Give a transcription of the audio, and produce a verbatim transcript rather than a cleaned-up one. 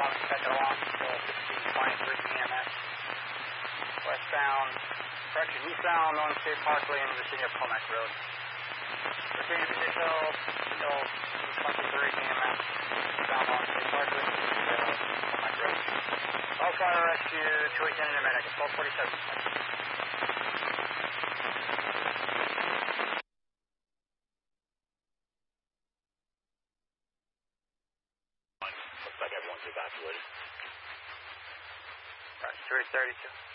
one, check it along, fifteen twenty-three E M S. Westbound, correction, eastbound on State Parkway and Virginia Pomac Road. Virginia Vehicle, still twenty-three E M S, eastbound on State Parkway and Virginia Pomac Road. All fire rescue, two eighteen in a minute, twelve forty-seven. Looks like everyone's evacuated. Right, three thirty-two.